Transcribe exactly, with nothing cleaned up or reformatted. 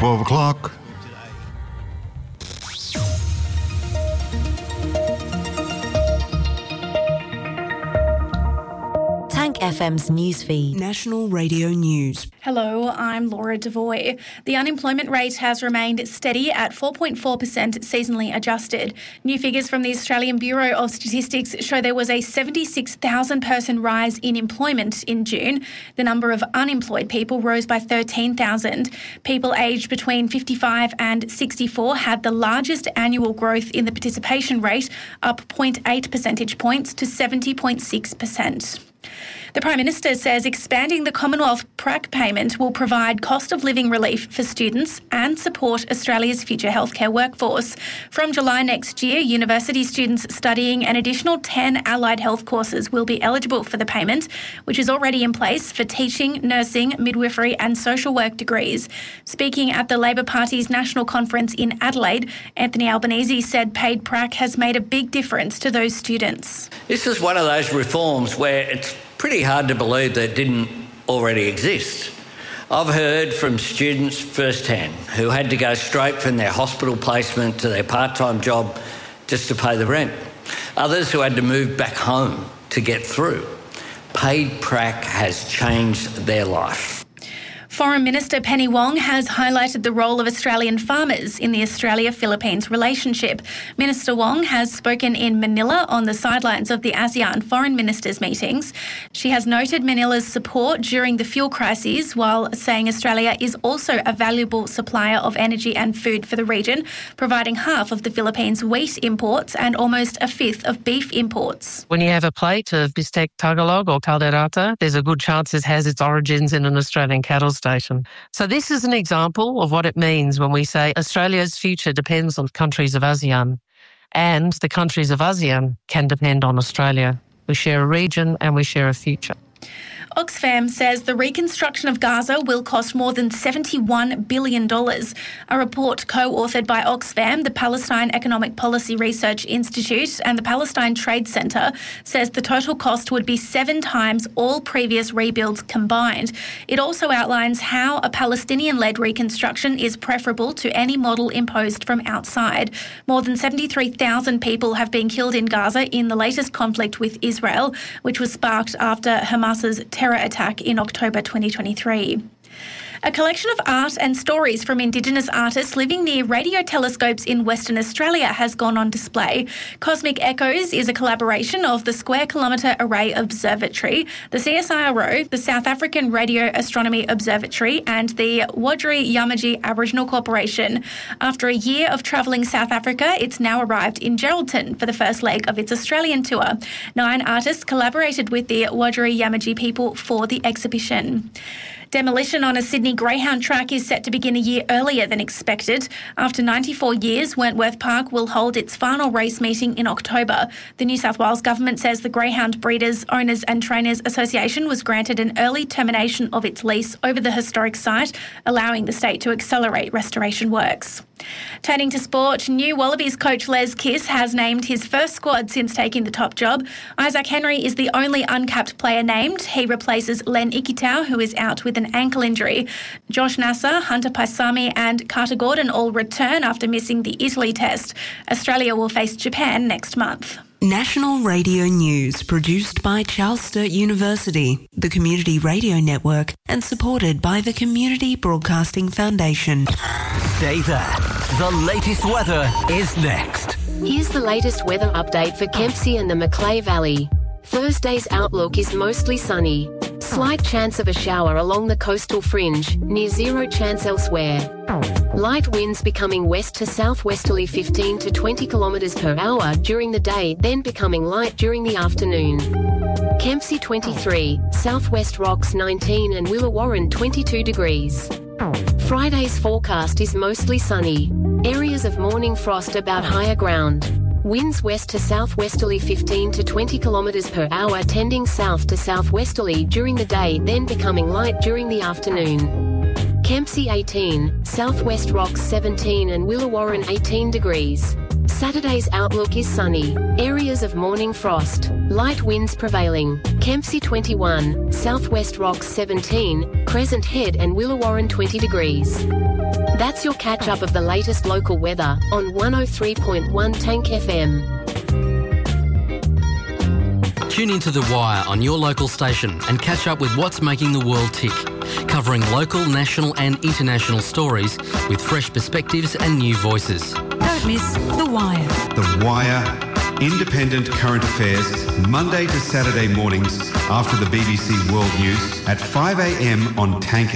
twelve o'clock. F M's newsfeed. National Radio News. Hello, I'm Laura Devoy. The unemployment rate has remained steady at four point four percent seasonally adjusted. New figures from the Australian Bureau of Statistics show there was a seventy-six thousand person rise in employment in June. The number of unemployed people rose by thirteen thousand. People aged between fifty-five and sixty-four had the largest annual growth in the participation rate, up zero point eight percentage points to seventy point six percent. The Prime Minister says expanding the Commonwealth P R A C payment will provide cost of living relief for students and support Australia's future healthcare workforce. From July next year, university students studying an additional ten allied health courses will be eligible for the payment, which is already in place for teaching, nursing, midwifery and social work degrees. Speaking at the Labor Party's national conference in Adelaide, Anthony Albanese said paid P R A C has made a big difference to those students. This is one of those reforms where it's pretty hard to believe that it didn't already exist. I've heard from students firsthand who had to go straight from their hospital placement to their part-time job just to pay the rent. Others who had to move back home to get through. Paid P R A C has changed their life. Foreign Minister Penny Wong has highlighted the role of Australian farmers in the Australia-Philippines relationship. Minister Wong has spoken in Manila on the sidelines of the ASEAN foreign ministers' meetings. She has noted Manila's support during the fuel crises, while saying Australia is also a valuable supplier of energy and food for the region, providing half of the Philippines' wheat imports and almost a fifth of beef imports. When you have a plate of bistec Tagalog or calderata, there's a good chance it has its origins in an Australian cattle station. So this is an example of what it means when we say Australia's future depends on countries of ASEAN, and the countries of ASEAN can depend on Australia. We share a region and we share a future. Oxfam says the reconstruction of Gaza will cost more than seventy-one billion dollars. A report co-authored by Oxfam, the Palestine Economic Policy Research Institute and the Palestine Trade Centre says the total cost would be seven times all previous rebuilds combined. It also outlines how a Palestinian-led reconstruction is preferable to any model imposed from outside. More than seventy-three thousand people have been killed in Gaza in the latest conflict with Israel, which was sparked after Hamas's terror attack in October twenty twenty-three. A collection of art and stories from Indigenous artists living near radio telescopes in Western Australia has gone on display. Cosmic Echoes is a collaboration of the Square Kilometre Array Observatory, the C S I R O, the South African Radio Astronomy Observatory and the Wadri Yamaji Aboriginal Corporation. After a year of travelling South Africa, it's now arrived in Geraldton for the first leg of its Australian tour. Nine artists collaborated with the Wadri Yamaji people for the exhibition. Demolition on a Sydney Greyhound track is set to begin a year earlier than expected. After ninety-four years, Wentworth Park will hold its final race meeting in October. The New South Wales Government says the Greyhound Breeders, Owners and Trainers Association was granted an early termination of its lease over the historic site, allowing the state to accelerate restoration works. Turning to sport, new Wallabies coach Les Kiss has named his first squad since taking the top job. Isaac Henry is the only uncapped player named. He replaces Len Ikitau, who is out with an ankle injury. Josh Nasser, Hunter Paisami and Carter Gordon all return after missing the Italy test. Australia will face Japan next month. National Radio News, produced by Charles Sturt University, the Community Radio Network, and supported by the Community Broadcasting Foundation. Stay there. The latest weather is next. Here's the latest weather update for Kempsey and the Macleay Valley. Thursday's outlook is mostly sunny. Slight chance of a shower along the coastal fringe, near zero chance elsewhere. Light winds becoming west to southwesterly fifteen to twenty kilometres per hour during the day, then becoming light during the afternoon. Kempsey twenty-three, Southwest Rocks nineteen and Willawarren twenty-two degrees. Friday's forecast is mostly sunny. Areas of morning frost about higher ground. Winds west to southwesterly fifteen to twenty kilometres per hour tending south to southwesterly during the day, then becoming light during the afternoon. Kempsey eighteen, Southwest Rocks seventeen and Willawarren eighteen degrees. Saturday's outlook is sunny. Areas of morning frost. Light winds prevailing. Kempsey twenty-one, Southwest Rocks seventeen, Crescent Head and Willawarren twenty degrees. That's your catch-up of the latest local weather on one oh three point one Tank F M. Tune into The Wire on your local station and catch up with what's making the world tick. Covering local, national and international stories with fresh perspectives and new voices. Don't miss The Wire. The Wire, independent current affairs, Monday to Saturday mornings after the B B C World News at five a m on Tank